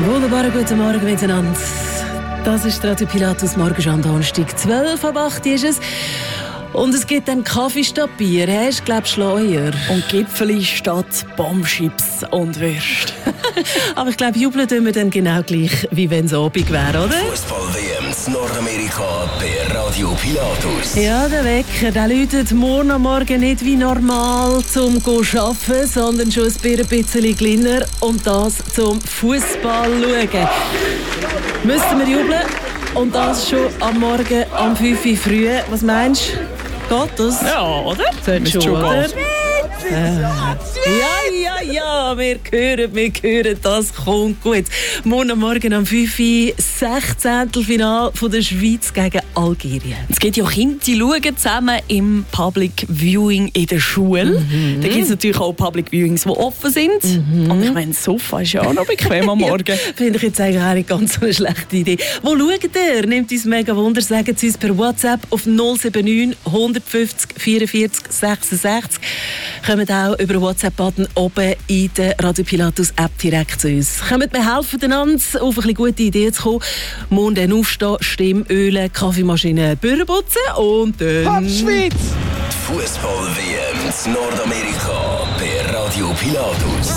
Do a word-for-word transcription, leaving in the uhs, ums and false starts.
Wunderbaren guten Morgen miteinander. Das ist Radio Pilatus, morgen am Donnerstag, zwölf ab acht ist es. Und es gibt dann Kaffee statt Bier, hast du, glaub, Schleuer. Und Gipfeli statt Bombschips und Würste. Aber ich glaube, jubeln tun wir dann genau gleich, wie wenn es Abend wäre, oder? Fußball-W M in Nordamerika bei Radio Pilatus. Ja, der Wecker, der läutet morgen am Morgen nicht wie normal zum Arbeiten, sondern schon ein bisschen kleiner. Und das zum Fußball schauen. Müssten wir jubeln? Und das schon am Morgen um fünf Uhr früh. Was meinst du? Geht das? Ja, oder? Sollte schon, schon oder? Äh, ja, ja, ja, wir hören, wir hören, das kommt gut. Morgen am Morgen um fünf Uhr, Sechzehntelfinale von der Schweiz gegen Algerien. Es gibt ja Kinder, die schauen zusammen im Public Viewing in der Schule. Mhm. Da gibt es natürlich auch Public Viewings, die offen sind. Mhm. Und ich meine, das Sofa ist ja auch noch bequem am Morgen. Ja, finde ich jetzt eigentlich auch nicht ganz so eine schlechte Idee. Wo schaut ihr? Nehmt uns mega Wunder, sagen Sie uns per WhatsApp auf null sieben neun, hundertfünfzig, vierundvierzig, sechsundsechzig. Kommt auch über den WhatsApp-Button oben in der Radio Pilatus App direkt zu uns. Kommt mir helfen, einander auf eine gute Idee zu kommen. Morgen dann aufstehen, Stimme ölen, Kaffeemaschine, Bühne putzen und dann... Ab Schweiz! Fußball-W M in Nordamerika bei Radio Pilatus.